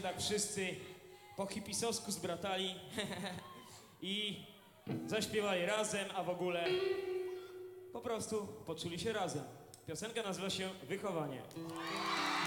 tak wszyscy po hipisowsku zbratali i zaśpiewali razem, a w ogóle po prostu poczuli się razem. Piosenka nazywa się Wychowanie.